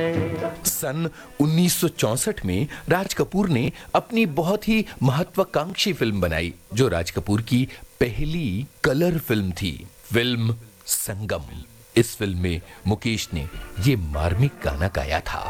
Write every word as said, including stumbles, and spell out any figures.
सन उन्नीस सौ चौसठ में राज कपूर ने अपनी बहुत ही महत्वाकांक्षी फिल्म बनाई, जो राज कपूर की पहली कलर फिल्म थी, फिल्म संगम। इस फिल्म में मुकेश ने ये मार्मिक गाना गाया था।